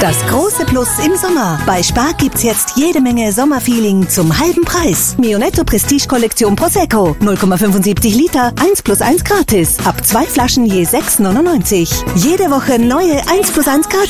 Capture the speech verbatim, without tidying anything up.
Das große Plus im Sommer. Bei Spar gibt's jetzt jede Menge Sommerfeeling zum halben Preis. Mionetto Prestige Kollektion Prosecco. null Komma fünfundsiebzig Liter, eins plus eins gratis. Ab zwei Flaschen je sechs neunundneunzig. Jede Woche neue eins plus eins gratis.